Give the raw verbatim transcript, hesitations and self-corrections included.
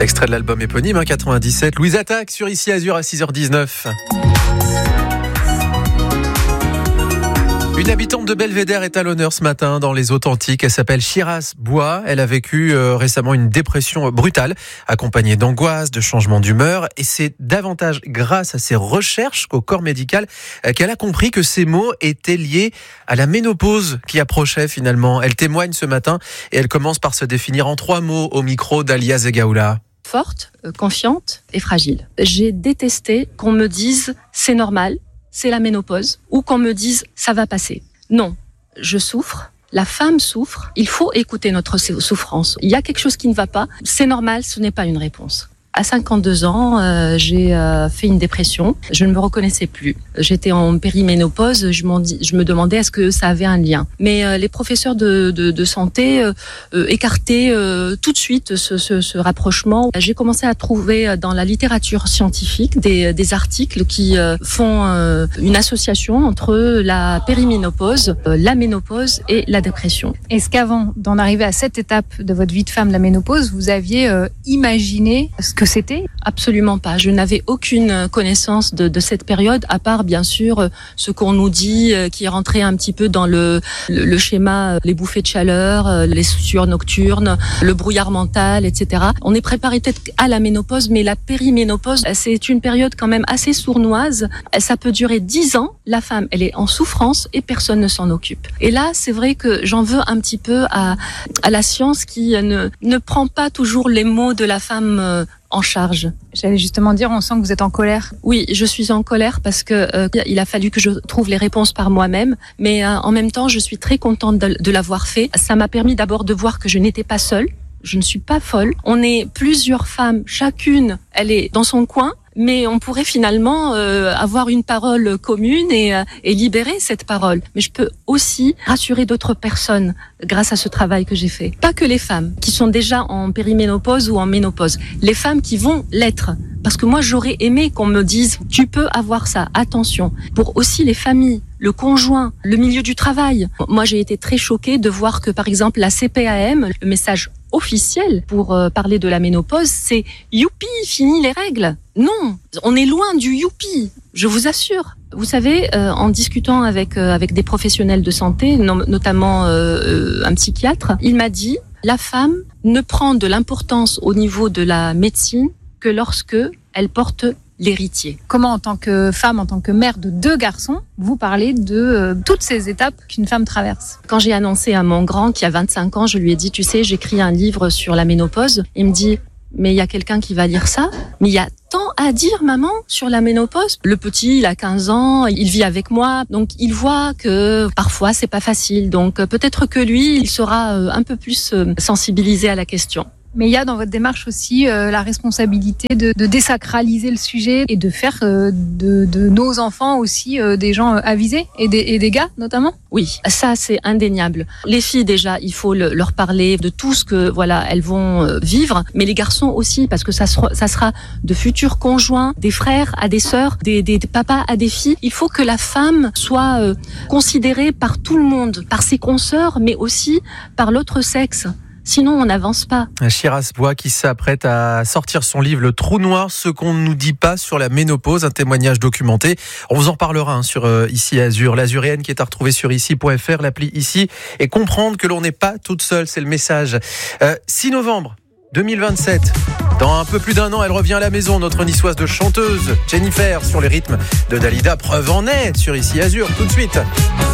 Extrait de l'album éponyme, hein, quatre-vingt-dix-sept. Louise Attaque sur Ici Azur à six heures dix-neuf. Une habitante de Belvédère est à l'honneur ce matin dans Les Authentiques. Elle s'appelle Shiraz Bois. Elle a vécu euh, récemment une dépression brutale, accompagnée d'angoisse, de changements d'humeur. Et c'est davantage grâce à ses recherches qu'au corps médical euh, qu'elle a compris que ces maux étaient liés à la ménopause qui approchait finalement. Elle témoigne ce matin et elle commence par se définir en trois mots au micro d'Alia Zegaoula. Forte, confiante et fragile. J'ai détesté qu'on me dise « c'est normal ». C'est la ménopause, ou qu'on me dise « ça va passer ». Non, je souffre, la femme souffre, il faut écouter notre souffrance. Il y a quelque chose qui ne va pas, c'est normal, ce n'est pas une réponse. À cinquante-deux ans, euh, j'ai euh, fait une dépression. Je ne me reconnaissais plus. J'étais en périménopause. Je, m'en dis, je me demandais est-ce que ça avait un lien. Mais euh, les professeurs de, de, de santé euh, euh, écartaient euh, tout de suite ce, ce, ce rapprochement. J'ai commencé à trouver dans la littérature scientifique des, des articles qui euh, font euh, une association entre la périménopause, euh, la ménopause et la dépression. Est-ce qu'avant d'en arriver à cette étape de votre vie de femme, la ménopause, vous aviez euh, imaginé ce que c'était ? Absolument pas. Je n'avais aucune connaissance de, de cette période, à part bien sûr ce qu'on nous dit, qui est rentré un petit peu dans le, le, le schéma, les bouffées de chaleur, les sueurs nocturnes, le brouillard mental, et cetera. On est préparé peut-être à la ménopause, mais la périménopause, c'est une période quand même assez sournoise. Ça peut durer dix ans. La femme, elle est en souffrance et personne ne s'en occupe. Et là, c'est vrai que j'en veux un petit peu à, à la science qui ne, ne prend pas toujours les mots de la femme en charge. J'allais justement dire, on sent que vous êtes en colère. Oui, je suis en colère parce que euh, il a fallu que je trouve les réponses par moi-même, mais euh, en même temps, je suis très contente de, de l'avoir fait. Ça m'a permis d'abord de voir que je n'étais pas seule. Je ne suis pas folle. On est plusieurs femmes, chacune, elle est dans son coin. Mais on pourrait finalement euh, avoir une parole commune et, euh, et libérer cette parole. Mais je peux aussi rassurer d'autres personnes grâce à ce travail que j'ai fait. Pas que les femmes qui sont déjà en périménopause ou en ménopause. Les femmes qui vont l'être. Parce que moi, j'aurais aimé qu'on me dise « tu peux avoir ça, attention ». Pour aussi les familles, le conjoint, le milieu du travail. Moi, j'ai été très choquée de voir que, par exemple, la C P A M, le message officiel pour euh, parler de la ménopause, c'est « youpi, fini les règles ». Non, on est loin du youpi, je vous assure. Vous savez, euh, en discutant avec euh, avec des professionnels de santé, no- notamment euh, un psychiatre, il m'a dit « la femme ne prend de l'importance au niveau de la médecine que lorsque elle porte l'héritier ». Comment, en tant que femme, en tant que mère de deux garçons, vous parlez de euh, toutes ces étapes qu'une femme traverse ? Quand j'ai annoncé à mon grand qui a vingt-cinq ans, je lui ai dit « tu sais, j'écris un livre sur la ménopause ». Il me dit « mais il y a quelqu'un qui va lire ça ? Mais il y a tant à dire, maman, sur la ménopause. Le petit, il a quinze ans, il vit avec moi, donc il voit que parfois c'est pas facile. Donc peut-être que lui, il sera un peu plus sensibilisé à la question. » Mais il y a dans votre démarche aussi euh, la responsabilité de, de désacraliser le sujet et de faire euh, de, de nos enfants aussi euh, des gens euh, avisés et des, et des gars notamment. Oui, ça c'est indéniable. Les filles déjà, il faut le, leur parler de tout ce que voilà elles vont euh, vivre, mais les garçons aussi parce que ça sera, ça sera de futurs conjoints, des frères à des sœurs, des, des, des papas à des filles. Il faut que la femme soit euh, considérée par tout le monde, par ses consoeurs, mais aussi par l'autre sexe. Sinon, on n'avance pas. Shiraz Bois qui s'apprête à sortir son livre « Le trou noir, ce qu'on ne nous dit pas sur la ménopause », un témoignage documenté. On vous en parlera hein, sur euh, Ici Azur, l'Azuréenne qui est à retrouver sur ici point f r, l'appli Ici, et comprendre que l'on n'est pas toute seule, c'est le message. Euh, six novembre deux mille vingt-sept, dans un peu plus d'un an, elle revient à la maison, notre niçoise de chanteuse, Jennifer, sur les rythmes de Dalida. Preuve en est sur Ici Azur, tout de suite.